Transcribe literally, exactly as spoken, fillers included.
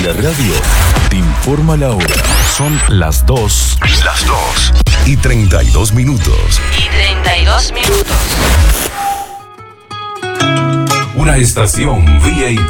la radio te informa la hora. Son las dos. Las dos. Y treinta y dos minutos. Y treinta y dos minutos. Una estación V I